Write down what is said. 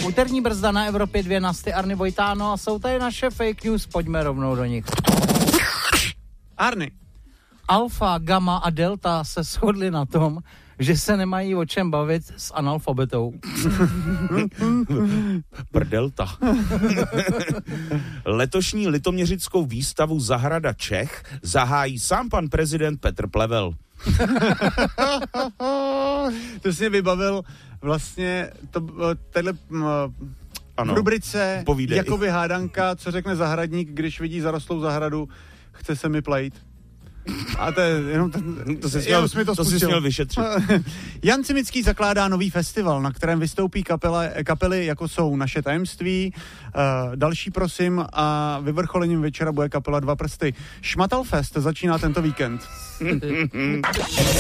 Úterní brzda na Evropě 2 Nasty, Arny, Vojtáno a jsou tady naše fake news, pojďme rovnou do nich. Arny. Alfa, gamma a delta se shodli na tom, že se nemají o čem bavit s analfabetou. Prdelta. Letošní litoměřickou výstavu Zahrada Čech zahájí sám pan prezident Petr Plevel. To jsi mě vybavil vlastně tenhle v rubrice povídej. Jakoby hádanka, co řekne zahradník, když vidí zarostlou zahradu, chce se mi plejt. A to je jenom to jsi měl vyšetřit. Jan Cimický zakládá nový festival, na kterém vystoupí kapely, jako jsou Naše tajemství, další prosím a vyvrcholením večera bude kapela Dva prsty. Šmatal Fest začíná tento víkend.